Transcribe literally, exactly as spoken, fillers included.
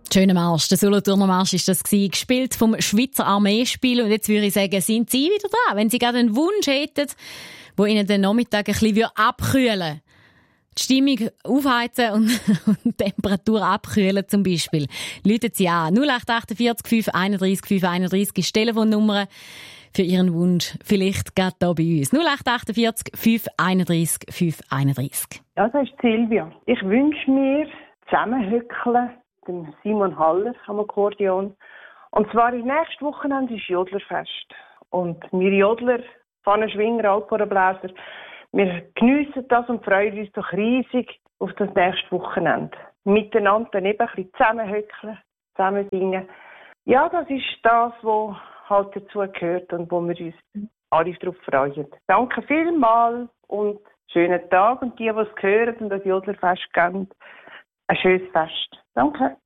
Schöner Marsch, der Solothurner Marsch war das gewesen, gespielt vom Schweizer Armeespiel. Und jetzt würde ich sagen, sind Sie wieder dran, wenn Sie gerade einen Wunsch hätten, der Ihnen den Nachmittag ein bisschen abkühlen würde. Die Stimmung aufheizen und, und die Temperatur abkühlen zum Beispiel. Rufen Sie an. null acht achtundvierzig fünf einunddreißig fünf einunddreißig ist die Telefonnummer für Ihren Wunsch. Vielleicht gerade hier bei uns. null acht achtundvierzig fünf einunddreißig fünf einunddreißig. Ja, das ist Silvia. Ich wünsche mir zusammenhückeln, den Simon Haller am Akkordeon. Und zwar ist nächstes Wochenende ist Jodlerfest. Und wir Jodler, Pfannenschwinger, Alporenbläser, wir geniessen das und freuen uns doch riesig auf das nächste Wochenende. Miteinander dann eben ein bisschen zusammenhückeln, zusammen singen. Ja, das ist das, was halt dazu gehört und wo wir uns alle darauf freuen. Danke vielmals und schönen Tag. Und die, die es hören und das Jodlerfest geben, ein schönes Fest. Danke.